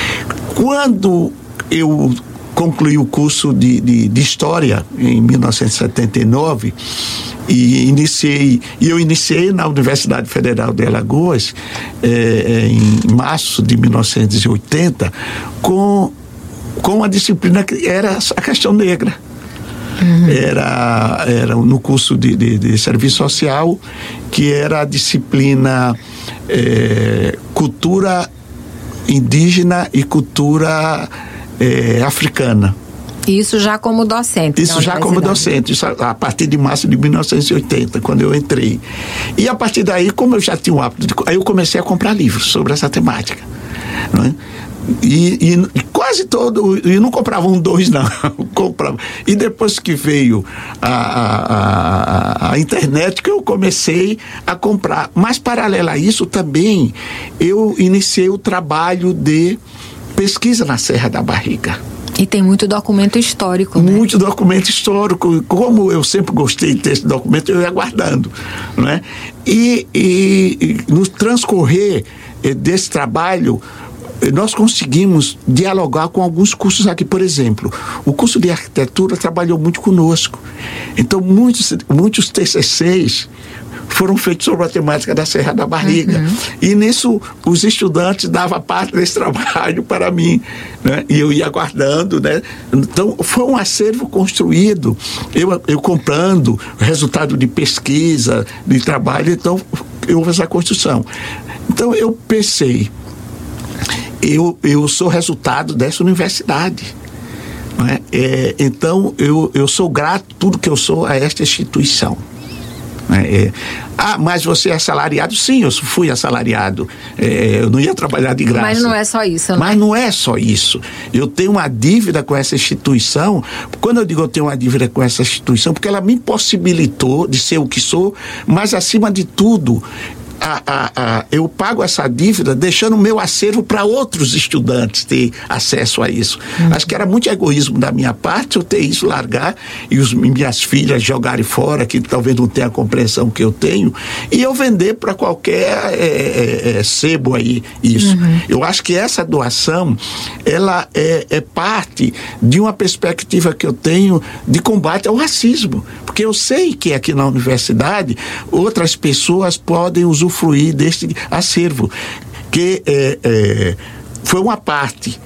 Quando eu concluí o curso de, de, de História, em mil novecentos e setenta e nove, e iniciei, e eu iniciei na Universidade Federal de Alagoas eh, em março de mil novecentos e oitenta com, com uma disciplina que era a questão negra. Uhum. Era, era no curso de, de, de serviço social, que era a disciplina eh, cultura indígena e cultura eh, africana. Isso já como docente. Isso já como docente, isso a partir de março de mil novecentos e oitenta, quando eu entrei. E a partir daí, como eu já tinha um hábito, de, aí eu comecei a comprar livros sobre essa temática. Não é? E, e, e quase todo, e não comprava um, dois, não, comprava. E depois que veio a, a, a, a internet, que eu comecei a comprar. Mas, paralelo a isso, também, eu iniciei o trabalho de pesquisa na Serra da Barriga. E tem muito documento histórico, né? Muito documento histórico. Como eu sempre gostei de ter esse documento, eu ia guardando, né? E, e, e no transcorrer desse trabalho, nós conseguimos dialogar com alguns cursos aqui. Por exemplo, o curso de arquitetura trabalhou muito conosco. Então, muitos, muitos T C Cs foram feitos sobre a temática da Serra da Barriga. Uhum. E nisso, os estudantes davam parte desse trabalho para mim, né? E eu ia guardando, né? Então, foi um acervo construído, eu, eu comprando, resultado de pesquisa, de trabalho, então, houve essa construção. Então, eu pensei, eu, eu sou resultado dessa universidade. Não é? É, então, eu, eu sou grato, tudo que eu sou, a esta instituição. É, ah, mas você é assalariado? Sim, eu fui assalariado. É, eu não ia trabalhar de graça. Mas não é só isso, né? Mas não é só isso. Eu tenho uma dívida com essa instituição. Quando eu digo eu tenho uma dívida com essa instituição, porque ela me impossibilitou de ser o que sou, mas acima de tudo, A, a, a, eu pago essa dívida deixando o meu acervo para outros estudantes ter acesso a isso. Uhum. Acho que era muito egoísmo da minha parte eu ter isso, largar e os, minhas filhas jogarem fora, que talvez não tenham a compreensão que eu tenho, e eu vender para qualquer é, é, é, sebo aí isso. Uhum. Eu acho que essa doação, ela é, é parte de uma perspectiva que eu tenho de combate ao racismo, porque eu sei que aqui na universidade outras pessoas podem usufruir deste acervo, que é, é, foi uma parte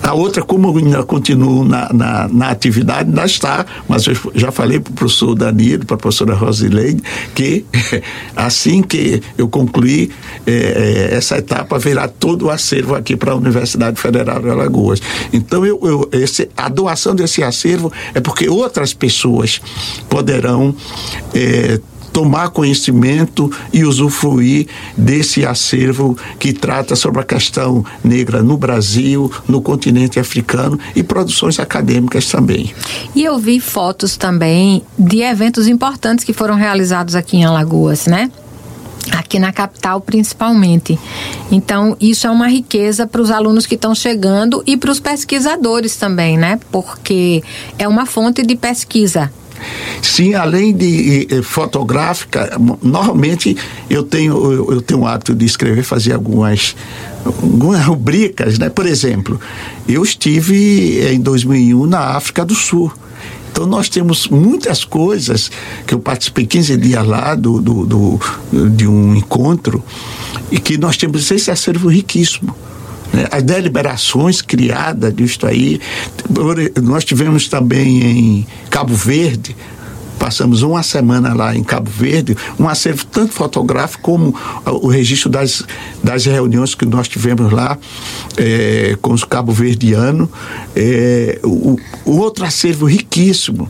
A outra, como eu ainda continuo na, na, na atividade, ainda está, mas eu já falei para o professor Danilo, para a professora Rosileide, que assim que eu concluir eh, essa etapa, virá todo o acervo aqui para a Universidade Federal de Alagoas. Então, eu, eu, esse, a doação desse acervo é porque outras pessoas poderão eh, tomar conhecimento e usufruir desse acervo que trata sobre a questão negra no Brasil, no continente africano e produções acadêmicas também. E eu vi fotos também de eventos importantes que foram realizados aqui em Alagoas, né? Aqui na capital principalmente. Então, isso é uma riqueza para os alunos que estão chegando e para os pesquisadores também, né? Porque é uma fonte de pesquisa. Sim, além de eh, fotográfica, normalmente eu tenho, eu, eu tenho o hábito de escrever, fazer algumas, algumas rubricas, né? Por exemplo, eu estive em dois mil e um na África do Sul. Então, nós temos muitas coisas que eu participei quinze dias lá do, do, do, de um encontro e que nós temos esse acervo riquíssimo. As deliberações criadas disso aí, nós tivemos também em Cabo Verde, passamos uma semana lá em Cabo Verde, um acervo tanto fotográfico como o registro das, das reuniões que nós tivemos lá é, com os cabo-verdianos, é, o, o outro acervo riquíssimo.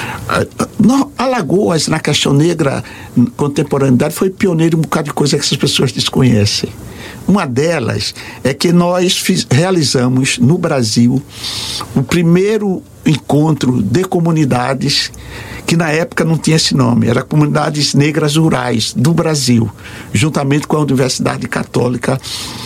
Alagoas, na questão negra, contemporaneidade, foi pioneiro em um bocado de coisa que essas pessoas desconhecem. Uma delas é que nós fiz, realizamos no Brasil o primeiro encontro de comunidades que na época não tinha esse nome, era Comunidades Negras Rurais do Brasil, juntamente com a Universidade Católica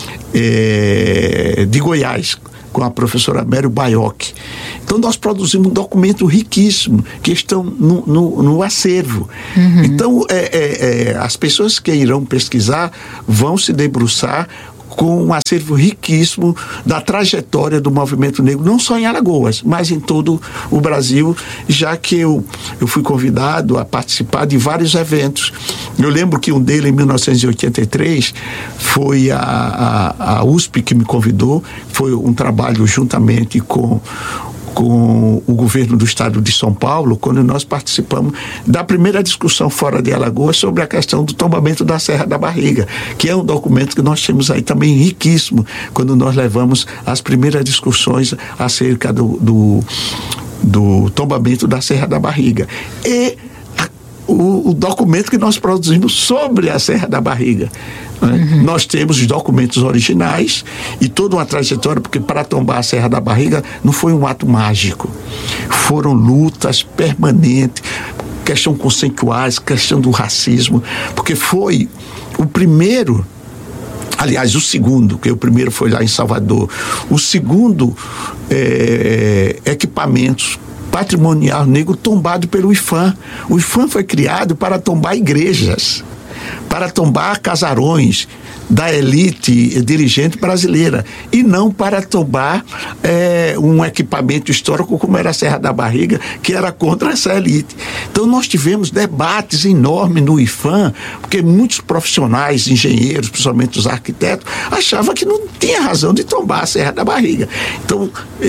é, de Goiás, com a professora Mério Baiocchi. Então, nós produzimos um documento riquíssimo que estão no, no, no acervo. Uhum. Então, é, é, é, as pessoas que irão pesquisar vão se debruçar com um acervo riquíssimo da trajetória do movimento negro, não só em Alagoas, mas em todo o Brasil, já que eu, eu fui convidado a participar de vários eventos. Eu lembro que um deles, em mil novecentos e oitenta e três, foi a, a, a U S P que me convidou, foi um trabalho juntamente com com o governo do estado de São Paulo, quando nós participamos da primeira discussão fora de Alagoas sobre a questão do tombamento da Serra da Barriga, que é um documento que nós temos aí também riquíssimo, quando nós levamos as primeiras discussões acerca do, do, do tombamento da Serra da Barriga. E O, o documento que nós produzimos sobre a Serra da Barriga. Né? Uhum. Nós temos os documentos originais e toda uma trajetória, porque para tombar a Serra da Barriga não foi um ato mágico. Foram lutas permanentes, questão conceituais, questão do racismo, porque foi o primeiro, aliás, o segundo, que o primeiro foi lá em Salvador, o segundo é, equipamentos patrimonial negro tombado pelo I F A M. O I F A M foi criado para tombar igrejas, para tombar casarões da elite dirigente brasileira e não para tombar é, um equipamento histórico como era a Serra da Barriga, que era contra essa elite. Então nós tivemos debates enormes no I F A M, porque muitos profissionais, engenheiros, principalmente os arquitetos, achavam que não tinha razão de tombar a Serra da Barriga. Então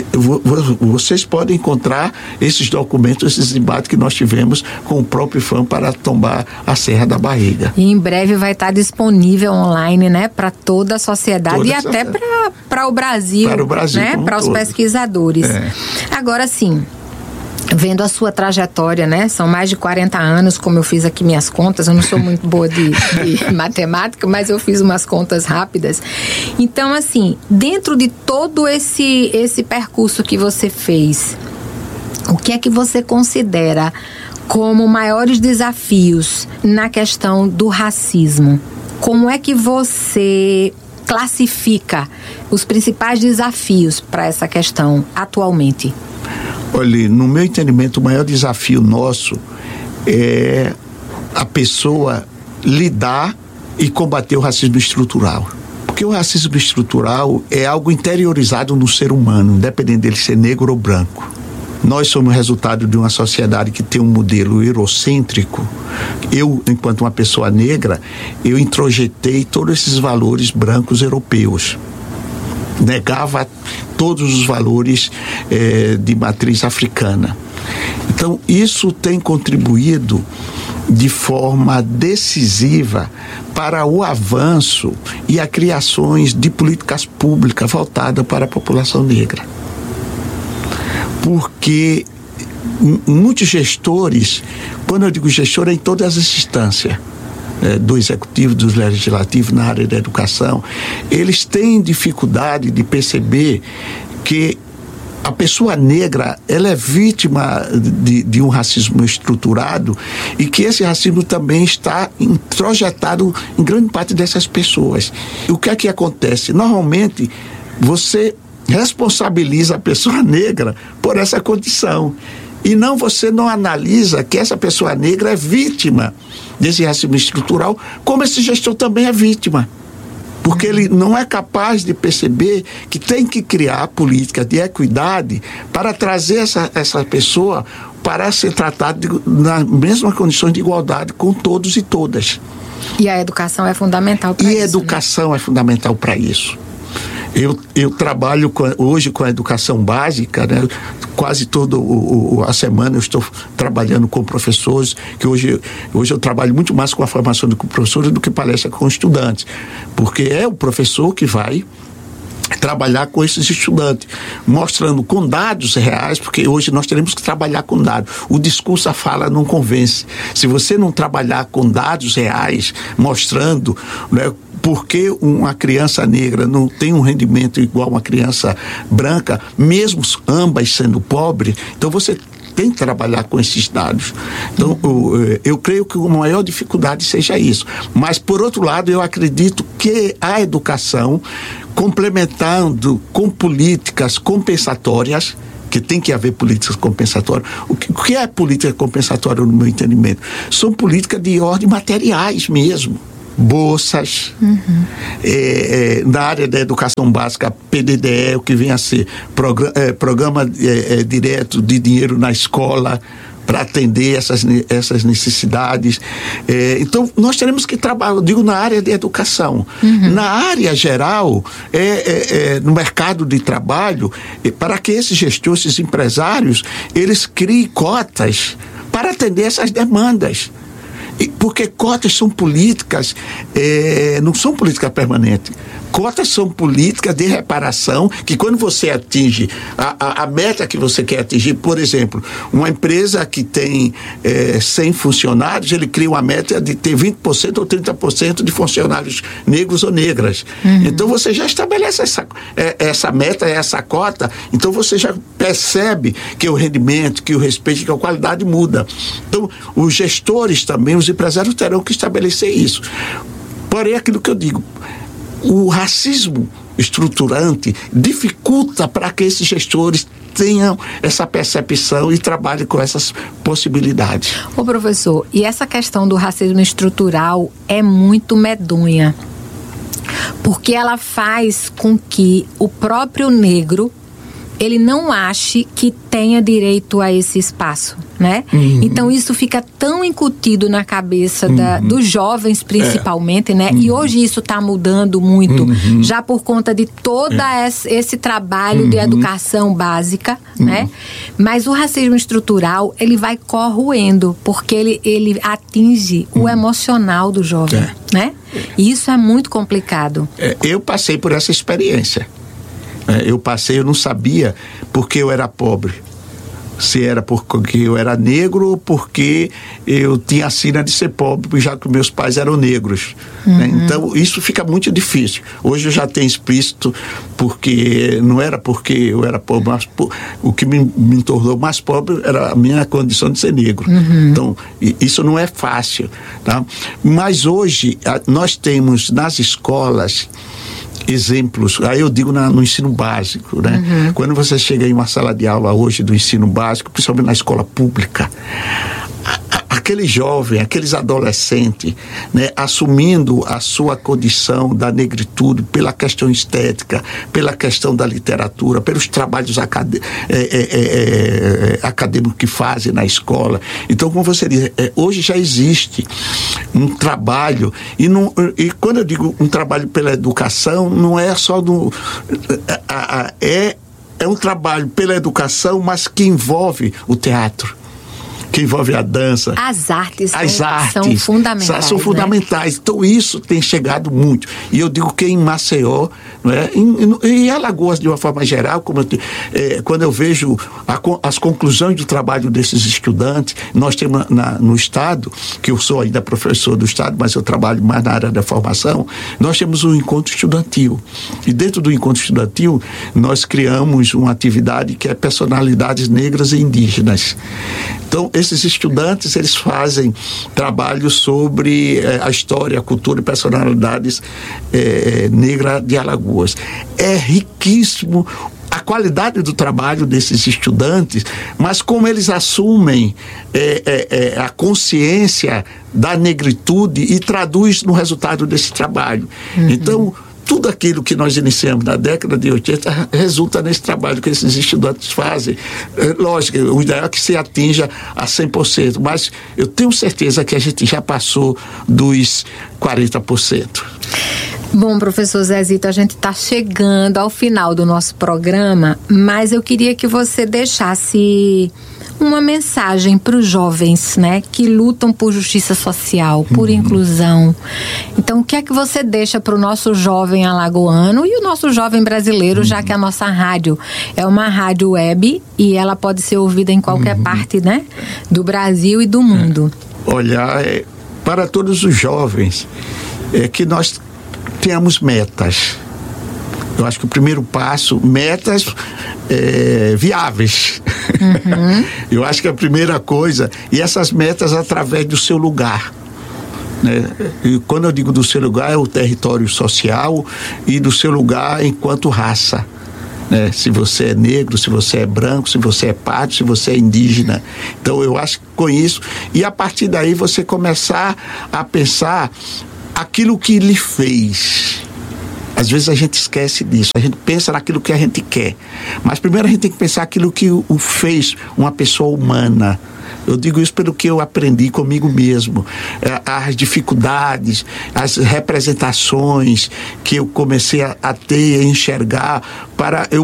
vocês podem encontrar esses documentos, esses debates que nós tivemos com o próprio I F A M para tombar a Serra da Barriga. E em breve vai estar disponível online, né, para toda a sociedade toda e até para o Brasil, para o Brasil, né, para os pesquisadores. É. Agora sim, vendo a sua trajetória, né, são mais de quarenta anos, como eu fiz aqui minhas contas, eu não sou muito boa de, de matemática, mas eu fiz umas contas rápidas. Então, assim, dentro de todo esse, esse percurso que você fez, o que é que você considera como maiores desafios na questão do racismo? Como é que você classifica os principais desafios para essa questão atualmente? Olha, no meu entendimento, o maior desafio nosso é a pessoa lidar e combater o racismo estrutural. Porque o racismo estrutural é algo interiorizado no ser humano, independente dele ser negro ou branco. Nós somos resultado de uma sociedade que tem um modelo eurocêntrico. Eu, enquanto uma pessoa negra, eu introjetei todos esses valores brancos europeus. Negava todos os valores eh, de matriz africana. Então, isso tem contribuído de forma decisiva para o avanço e a criações de políticas públicas voltadas para a população negra. Porque muitos gestores, quando eu digo gestor, é em todas as instâncias, é, do executivo, do legislativo, na área da educação, eles têm dificuldade de perceber que a pessoa negra, ela é vítima de, de um racismo estruturado e que esse racismo também está introjetado em grande parte dessas pessoas. E o que é que acontece? Normalmente, você responsabiliza a pessoa negra por essa condição. E não, você não analisa que essa pessoa negra é vítima desse racismo estrutural, como esse gestor também é vítima. Porque ele não é capaz de perceber que tem que criar política de equidade para trazer essa, essa pessoa para ser tratada de, nas mesmas condições de igualdade com todos e todas. E a educação é fundamental para isso. E a educação né? é fundamental para isso. Eu, eu trabalho com, hoje com a educação básica, né? Quase toda a semana eu estou trabalhando com professores, que hoje, hoje eu trabalho muito mais com a formação de professores do que palestra com estudantes, porque é o professor que vai trabalhar com esses estudantes, mostrando com dados reais, porque hoje nós teremos que trabalhar com dados. O discurso, a fala não convence. Se você não trabalhar com dados reais, mostrando, né, por que uma criança negra não tem um rendimento igual a uma criança branca, mesmo ambas sendo pobres, então você tem que trabalhar com esses dados. Então, eu, eu creio que a maior dificuldade seja isso. Mas, por outro lado, eu acredito que a educação, complementando com políticas compensatórias, que tem que haver políticas compensatórias. O que, o que é política compensatória, no meu entendimento? São políticas de ordem materiais mesmo. Bolsas, uhum. é, é, na área da educação básica, P D D E, o que vem a ser programa, é, programa é, é, direto de dinheiro na escola, para atender essas, essas necessidades. É, então, nós teremos que trabalhar, eu digo, na área de educação. Uhum. Na área geral, é, é, é, no mercado de trabalho, é, para que esses gestores, esses empresários, eles criem cotas para atender essas demandas. Porque cotas são políticas, é, não são políticas permanentes. Cotas são políticas de reparação que, quando você atinge a, a, a meta que você quer atingir, por exemplo, uma empresa que tem é, cem funcionários, ele cria uma meta de ter vinte por cento ou trinta por cento de funcionários negros ou negras. Uhum. Então você já estabelece essa, essa meta, essa cota, então você já percebe que o rendimento, que o respeito, que a qualidade muda. Então os gestores também, os empresários terão que estabelecer isso. Porém, aquilo que eu digo, o racismo estruturante dificulta para que esses gestores tenham essa percepção e trabalhem com essas possibilidades. Ô professor, e essa questão do racismo estrutural é muito medonha, porque ela faz com que o próprio negro ele não ache que tenha direito a esse espaço, né? Uhum. Então isso fica tão incutido na cabeça da, uhum. dos jovens principalmente, é. né? Uhum. E hoje isso está mudando muito, uhum. já por conta de todo é. esse trabalho uhum. de educação básica, uhum. né? Mas o racismo estrutural, ele vai corroendo, porque ele, ele atinge uhum. o emocional do jovem, é. né? E isso é muito complicado. É, eu passei por essa experiência. Eu passei, eu não sabia porque eu era pobre. Se era porque eu era negro ou porque eu tinha a sina de ser pobre, já que meus pais eram negros. Uhum. Né? Então, isso fica muito difícil. Hoje eu já tenho explícito, porque não era porque eu era pobre, mas por, o que me, me tornou mais pobre era a minha condição de ser negro. Uhum. Então, isso não é fácil. Tá? Mas hoje, nós temos nas escolas exemplos, aí eu digo na, no ensino básico, né? Uhum. Quando você chega em uma sala de aula hoje do ensino básico, principalmente na escola pública, a, a, aquele jovem, aqueles adolescentes, né, assumindo a sua condição da negritude pela questão estética, pela questão da literatura, pelos trabalhos acad- é, é, é, é, acadêmicos que fazem na escola. Então, como você diz, é, hoje já existe um trabalho, e, não, e quando eu digo um trabalho pela educação, não é só do... A, a, é é um trabalho pela educação, mas que envolve o teatro, que envolve a dança. As artes, As são, artes são fundamentais. São fundamentais. Né? Então, isso tem chegado muito. E eu digo que em Maceió, não é? em, em, em Alagoas, de uma forma geral, como eu, é, quando eu vejo a, as conclusões do trabalho desses estudantes, nós temos na, no Estado, que eu sou ainda professor do Estado, mas eu trabalho mais na área da formação, nós temos um encontro estudantil. E dentro do encontro estudantil, nós criamos uma atividade que é personalidades negras e indígenas. Então, esses estudantes, eles fazem trabalho sobre eh, a história, a cultura e personalidades eh, negras de Alagoas. É riquíssimo a qualidade do trabalho desses estudantes, mas como eles assumem eh, eh, a consciência da negritude e traduz no resultado desse trabalho. Uhum. Então, tudo aquilo que nós iniciamos na década de oitenta resulta nesse trabalho que esses estudantes fazem. É, lógico, o ideal é que se atinja a cem por cento, mas eu tenho certeza que a gente já passou dos quarenta por cento. Bom, professor Zezito, a gente está chegando ao final do nosso programa, mas eu queria que você deixasse uma mensagem para os jovens, né, que lutam por justiça social, por uhum. inclusão. Então, o que é que você deixa para o nosso jovem alagoano e o nosso jovem brasileiro, uhum. já que a nossa rádio é uma rádio web e ela pode ser ouvida em qualquer uhum. parte, né, do Brasil e do mundo? É. Olha, é, para todos os jovens, é que nós tenhamos metas. Eu acho que o primeiro passo, metas é, viáveis. Uhum. Eu acho que a primeira coisa, e essas metas através do seu lugar. Né? E quando eu digo do seu lugar, é o território social e do seu lugar enquanto raça. Né? Se você é negro, se você é branco, se você é pardo, se você é indígena. Então eu acho que com isso, e a partir daí você começar a pensar aquilo que lhe fez. Às vezes a gente esquece disso, a gente pensa naquilo que a gente quer, mas primeiro a gente tem que pensar aquilo que o, o fez uma pessoa humana. Eu digo isso pelo que eu aprendi comigo mesmo, é, as dificuldades, as representações que eu comecei a, a ter, a enxergar, para eu